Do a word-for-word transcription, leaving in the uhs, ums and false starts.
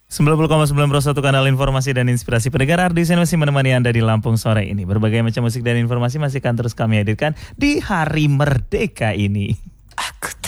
sembilan puluh koma sembilan satu kanal informasi dan inspirasi pendengar. Ardi Sen masih menemani Anda di Lampung sore ini. Berbagai macam musik dan informasi masih akan terus kami hadirkan di Hari Merdeka ini.